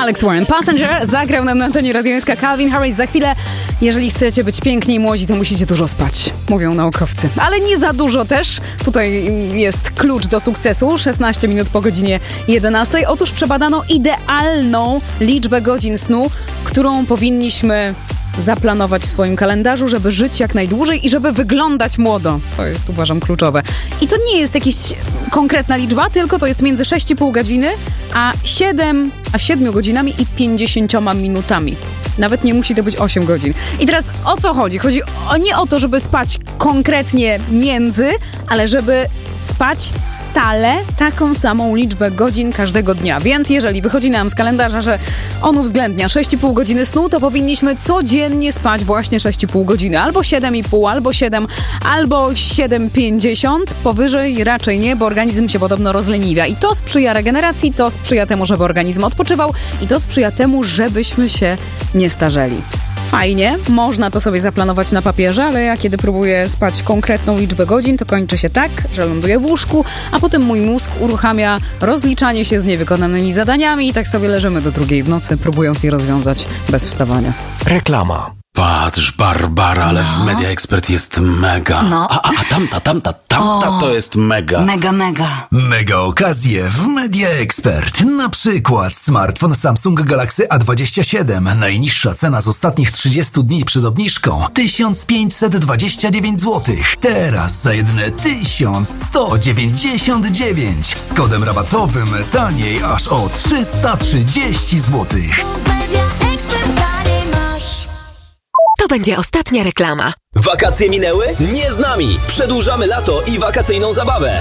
Alex Warren, Passenger, zagrał nam na antenie radiońska Calvin Harris. Za chwilę, jeżeli chcecie być piękni i młodzi, to musicie dużo spać, mówią naukowcy. Ale nie za dużo też. Tutaj jest klucz do sukcesu. 16 minut po godzinie 11. Otóż przebadano idealną liczbę godzin snu, którą powinniśmy zaplanować w swoim kalendarzu, żeby żyć jak najdłużej i żeby wyglądać młodo. To jest, uważam, kluczowe. I to nie jest jakaś konkretna liczba, tylko to jest między 6,5 godziny a 7 godzinami i 50 minutami. Nawet nie musi to być 8 godzin. I teraz o co chodzi? Chodzi nie o to, żeby spać konkretnie między, ale żeby spać stale taką samą liczbę godzin każdego dnia. Więc jeżeli wychodzi nam z kalendarza, że on uwzględnia 6,5 godziny snu, to powinniśmy codziennie spać właśnie 6,5 godziny. Albo 7,5, albo 7, albo 7,50. Powyżej raczej nie, bo organizm się podobno rozleniwia. I to sprzyja regeneracji, to sprzyja temu, żeby organizm odpoczywał i to sprzyja temu, żebyśmy się nie starzeli. Fajnie, można to sobie zaplanować na papierze, ale ja kiedy próbuję spać konkretną liczbę godzin, to kończy się tak, że ląduję w łóżku, a potem mój mózg uruchamia rozliczanie się z niewykonanymi zadaniami i tak sobie leżymy do 2 w nocy, próbując je rozwiązać bez wstawania. Reklama. Patrz, Barbara, ale w Media Expert jest mega. No. A tamta to jest mega. Mega. Mega okazje w Media Expert. Na przykład smartfon Samsung Galaxy A27. Najniższa cena z ostatnich 30 dni przed obniżką 1529 zł. Teraz za jedyne 1199. Z kodem rabatowym taniej aż o 330 zł. To będzie ostatnia reklama. Wakacje minęły? Nie z nami! Przedłużamy lato i wakacyjną zabawę.